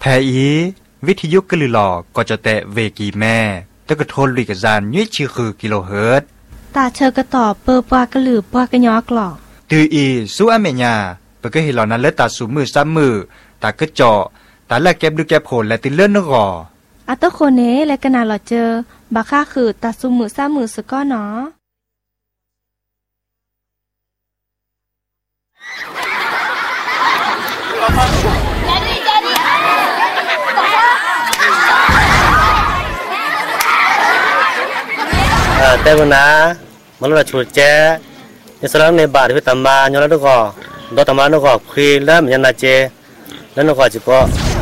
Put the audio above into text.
แทอีวิทยุกลือหลอก็จะแตะเวกีแม่ตะกะโทนลิกจานยุ้ยชื่อคือกิโลเฮิรตซ์ตาเชอกระตอบเปอปากระหลือปากระยอกหลอกตืออีสู้อเมญาปะก็เห็นเหล่านั้นเลิศตาสูมือซ้ำมือตากระเจาะตาแลกแก็บดูแก็บโผลและติเลื่อนนกออัตโคเนและกนาหลอเจอบาค่าคือตาซุมือซ้ำมือสก้อเนาะแต่วันนะมันเราชูแจ้ในสลังในบาทที่ตำมาย้อนแล้วก็ดอตำมาแล้วก็คุยแล้วมันยันนาเจแล้วก็จะก็